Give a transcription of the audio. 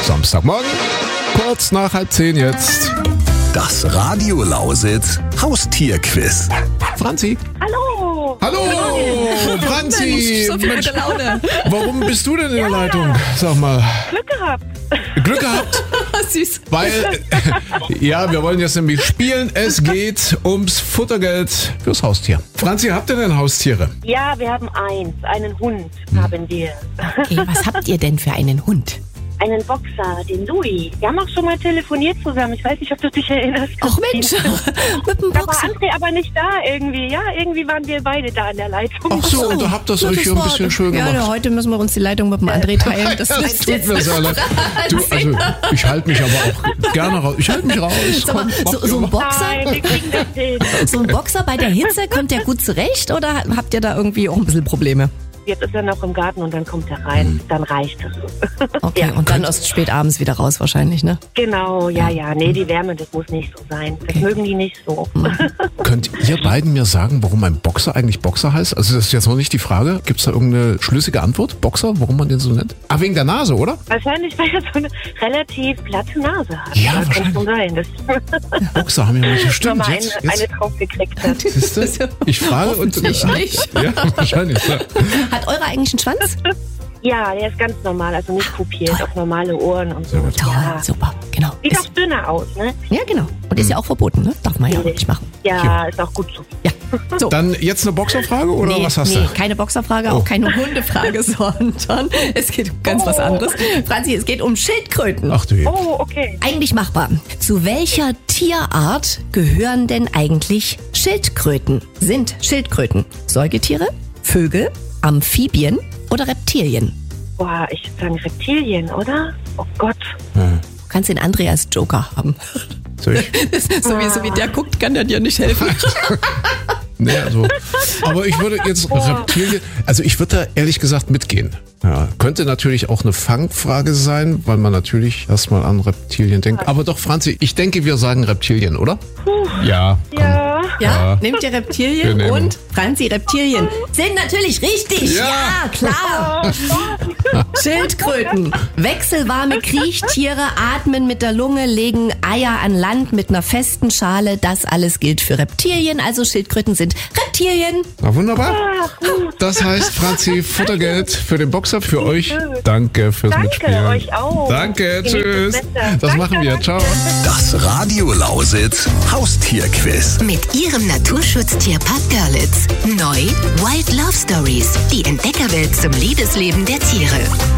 Samstagmorgen, kurz nach 9:30 jetzt. Das Radio Lausitz Haustierquiz. Franzi. Hallo! Hallo, Franzi. So viel gute Laune. Warum bist du denn in der Leitung? Sag mal. Glück gehabt. Glück gehabt? Süß. Weil, ja, wir wollen jetzt nämlich spielen. Es geht ums Futtergeld fürs Haustier. Franzi, habt ihr denn Haustiere? Ja, wir haben einen Hund haben wir. Okay, was habt ihr denn für einen Hund? Einen Boxer, den Louis. Wir haben auch schon mal telefoniert zusammen. Ich weiß nicht, ob du dich erinnerst. Ach Mensch, mit dem Da war Boxer. André aber nicht da irgendwie. Ja, irgendwie waren wir beide da in der Leitung. Ach so, und da habt ihr es euch hier ein bisschen schön Ja, gemacht. heute müssen wir uns die Leitung mit dem André teilen. Das ist Tut mir sehr leid. Du, also, ich halte mich aber auch gerne raus. Ich halte mich raus. Sag mal, Komm, so ein Nein, Boxer? wir kriegen das hin. So ein Boxer bei der Hitze, kommt der gut zurecht oder habt ihr da irgendwie auch ein bisschen Probleme? Jetzt ist er noch im Garten und dann kommt er rein. Dann reicht es. Okay, Ja. und dann erst spät abends wieder raus wahrscheinlich, ne? Genau, ja. Nee, die Wärme, das muss nicht so sein. Das mögen die nicht so. Könnt ihr beiden mir sagen, warum ein Boxer eigentlich Boxer heißt? Also das ist jetzt noch nicht die Frage. Gibt es da irgendeine schlüssige Antwort? Boxer, warum man den so nennt? Ah, wegen der Nase, oder? Wahrscheinlich, weil er so eine relativ glatte Nase hat. Ja, das kann schon sein. Das Boxer haben ja manche schon stimmt. mal Jetzt, eine drauf gekriegt hat. siehst du? Ich frage und... Hoffentlich nicht. Ja, wahrscheinlich. Ja. Hat eure eigentlich einen Schwanz? Ja, der ist ganz normal, also nicht kopiert, auf normale Ohren und so. Sehr gut. Toll, Ja. super, genau. Sieht auch dünner aus, ne? Ja, genau. Und ist ja auch verboten, ne? Darf man ja auch nicht machen. Ja, ist auch gut so. Ja. So. Dann jetzt eine Boxerfrage oder was hast nee, du? keine Boxerfrage, Oh. auch keine Hundefrage, sondern es geht um ganz was anderes. Franzi, es geht um Schildkröten. Ach du je. Oh, okay. Eigentlich machbar. Zu welcher Tierart gehören denn eigentlich Schildkröten? Sind Schildkröten Säugetiere, Vögel, Amphibien oder Reptilien? Boah, ich würde sagen Reptilien, oder? Oh Gott. Du kannst den André als Joker haben. Soll ich? So wie der guckt, kann der dir nicht helfen. Nee, also. Aber ich würde jetzt Reptilien, also ich würde da ehrlich gesagt mitgehen. Ja, könnte natürlich auch eine Fangfrage sein, weil man natürlich erstmal an Reptilien denkt. Aber doch, Franzi, ich denke, wir sagen Reptilien, oder? Ja. Komm. Ja. Ja, nehmt ihr Reptilien Wir nehmen. und Franzi, Reptilien sind natürlich richtig. Ja. Ja, klar. Schildkröten, wechselwarme Kriechtiere, atmen mit der Lunge, legen Eier an Land mit einer festen Schale. Das alles gilt für Reptilien, also Schildkröten sind Reptilien. Na wunderbar. Das heißt, Franzi, Futtergeld für den Boxer, für euch. Danke fürs Mitspielen. Danke, euch auch. Danke, Genießt tschüss. das Wetter. Das Danke, machen wir. danke. Ciao. Das Radio Lausitz Haustierquiz. Mit ihrem Naturschutztierpark Görlitz. Neu Wild Love Stories. Die Entdeckerwelt zum Liebesleben der Tiere.